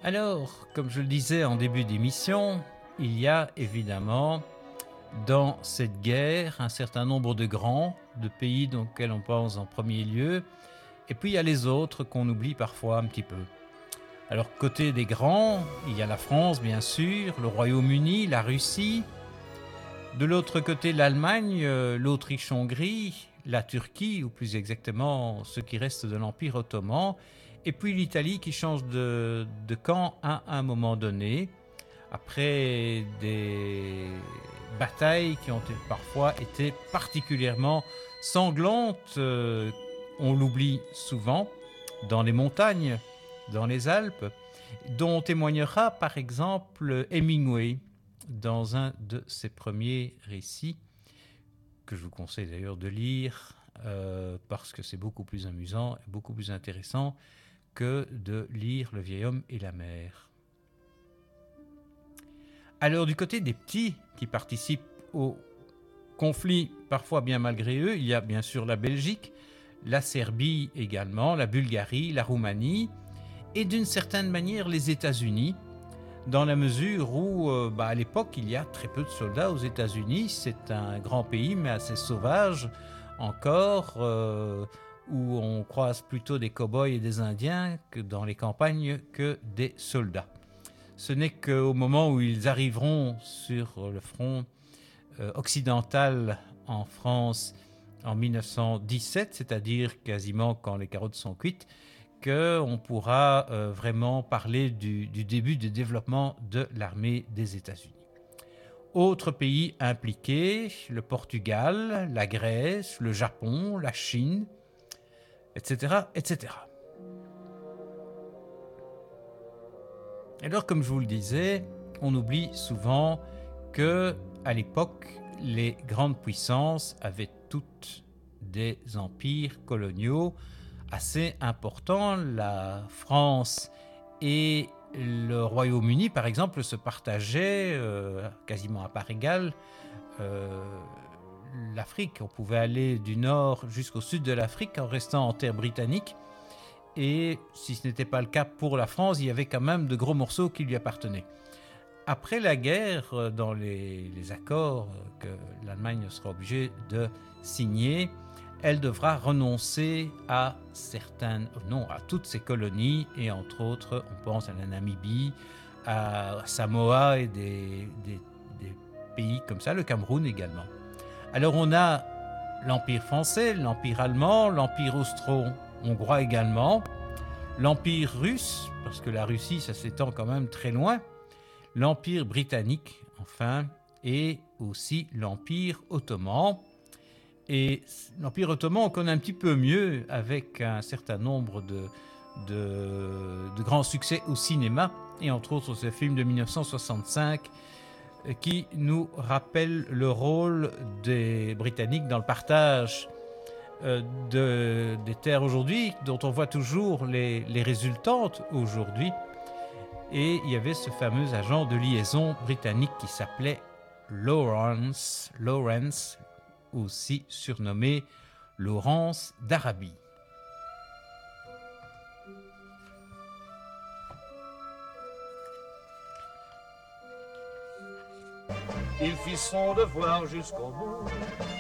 Alors, comme je le disais en début d'émission, il y a évidemment dans cette guerre un certain nombre de grands, de pays auxquels on pense en premier lieu, et puis il y a les autres qu'on oublie parfois un petit peu. Alors, côté des grands, il y a la France, bien sûr, le Royaume-Uni, la Russie. De l'autre côté, l'Allemagne, l'Autriche-Hongrie, la Turquie, ou plus exactement ce qui reste de l'Empire ottoman, et puis l'Italie qui change de camp à un moment donné, après des batailles qui ont parfois été particulièrement sanglantes. On l'oublie souvent, dans les montagnes, dans les Alpes, dont témoignera par exemple Hemingway dans un de ses premiers récits, que je vous conseille d'ailleurs de lire, parce que c'est beaucoup plus amusant et beaucoup plus intéressant que de lire Le vieil homme et la mer. Alors du côté des petits qui participent au conflit, parfois bien malgré eux, il y a bien sûr la Belgique, la Serbie également, la Bulgarie, la Roumanie, et d'une certaine manière les États-Unis, dans la mesure où à l'époque il y a très peu de soldats aux États-Unis. C'est un grand pays mais assez sauvage encore, où on croise plutôt des cow-boys et des Indiens que dans les campagnes que des soldats. Ce n'est qu'au moment où ils arriveront sur le front occidental en France en 1917, c'est-à-dire quasiment quand les carottes sont cuites, qu'on pourra vraiment parler du début du développement de l'armée des États-Unis. Autres pays impliqués, le Portugal, la Grèce, le Japon, la Chine, etc., etc. Alors, comme je vous le disais, on oublie souvent que, à l'époque, les grandes puissances avaient toutes des empires coloniaux assez importants. La France et le Royaume-Uni, par exemple, se partageaient quasiment à part égale l'Afrique. On pouvait aller du nord jusqu'au sud de l'Afrique en restant en terre britannique. Et si ce n'était pas le cas pour la France, il y avait quand même de gros morceaux qui lui appartenaient. Après la guerre, dans les accords que l'Allemagne sera obligée de signer, elle devra renoncer à toutes ses colonies, et entre autres, on pense à la Namibie, à Samoa et des pays comme ça, le Cameroun également. Alors on a l'Empire français, l'Empire allemand, l'Empire austro-hongrois également, l'Empire russe, parce que la Russie, ça s'étend quand même très loin, l'Empire britannique, enfin, et aussi l'Empire ottoman. Et l'Empire ottoman, on connaît un petit peu mieux avec un certain nombre de grands succès au cinéma, et entre autres ce film de 1965 qui nous rappelle le rôle des Britanniques dans le partage des terres aujourd'hui, dont on voit toujours les résultantes aujourd'hui. Et il y avait ce fameux agent de liaison britannique qui s'appelait Lawrence, aussi surnommé Laurence d'Arabie. Il fit son devoir jusqu'au bout.